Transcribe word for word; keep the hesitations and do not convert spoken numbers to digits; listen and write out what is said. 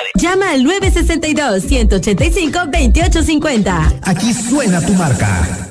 Llama al nueve sesenta y dos, ciento ochenta y cinco, veintiocho cincuenta. Aquí suena tu marca.